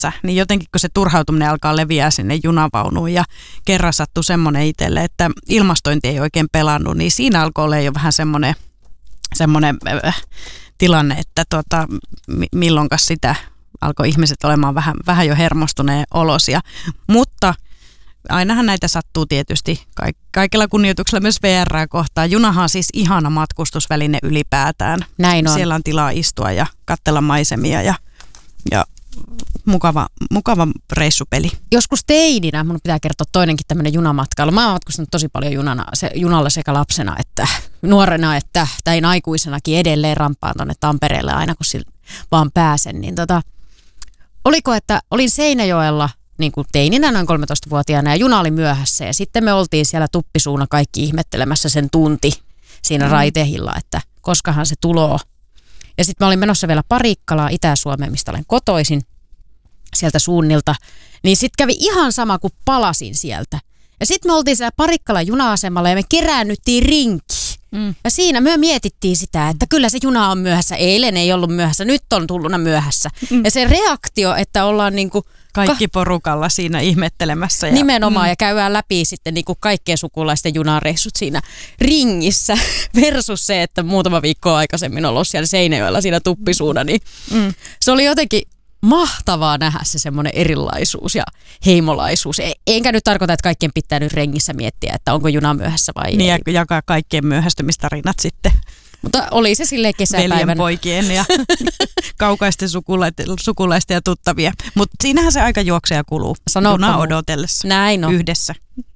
niin jotenkin kun se turhautuminen alkaa leviää sinne junavaunuun ja kerran sattui semmoinen itselle, että ilmastointi ei oikein pelannut, niin siinä alkoi olla jo vähän semmoinen tilanne, että milloinkas sitä alkoi ihmiset olemaan vähän jo hermostuneen olosia, mutta ainahan näitä sattuu tietysti kaikella kunnioituksella myös VR:ää kohtaan. Junahan on siis ihana matkustusväline ylipäätään. Näin on. Siellä on tilaa istua ja katsella maisemia ja mukava reissupeli. Joskus teininä, mun pitää kertoa toinenkin tämmöinen junamatkailu. Mä oon matkustanut tosi paljon junalla sekä lapsena että nuorena että tein aikuisenakin edelleen rampaan tonne Tampereelle aina kun vaan pääsen. Niin oliko, että olin Seinäjoella niin kuin teininä noin 13-vuotiaana ja juna oli myöhässä ja sitten me oltiin siellä tuppisuuna kaikki ihmettelemässä sen tunti siinä raitehilla, että koskahan se tuloo. Ja sitten mä olin menossa vielä Parikkalaan Itä-Suomeen, mistä olen kotoisin sieltä suunnilta, niin sitten kävi ihan sama kuin palasin sieltä. Ja sitten me oltiin siellä Parikkalan juna-asemalla ja me keräännyttiin rinkiin. Ja siinä me mietittiin sitä, että kyllä se juna on myöhässä, eilen ei ollut myöhässä, nyt on tulluna myöhässä. Ja se reaktio, että ollaan niinku kaikki porukalla siinä ihmettelemässä. Ja, nimenomaan ja käydään läpi sitten niinku kaikkien sukulaisten junareissut siinä ringissä versus se, että muutama viikkoa aikaisemmin on ollut siellä Seinäjoella siinä tuppisuuna, niin se oli jotenkin mahtavaa nähdä se semmoinen erilaisuus ja heimolaisuus. Enkä nyt tarkoita, että kaikkien pitää nyt rengissä miettiä, että onko juna myöhässä vai niin ei. Ja jakaa kaikkien myöhästymistarinat sitten. Mutta oli se silleen kesäpäivänä. Veljenpoikien ja kaukaisten sukulaisten ja tuttavia. Mutta siinähän se aika juoksee ja kuluu. Junaa odotellessa. Näin on. Yhdessä.